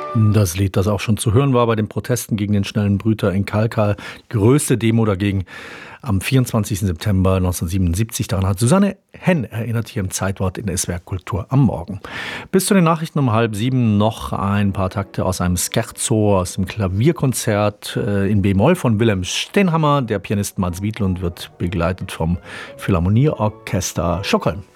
Das Lied, das auch schon zu hören war bei den Protesten gegen den schnellen Brüter in Kalkal, die größte Demo dagegen am 24. September 1977. Daran hat Susanne Henn erinnert hier im Zeitwort in SWR Kultur am Morgen. Bis zu den Nachrichten um 6:30 noch ein paar Takte aus einem Scherzo, aus dem Klavierkonzert in B-Moll von Wilhelm Stenhammer. Der Pianist Mats Wiedlund wird begleitet vom Philharmonieorchester Stockholm.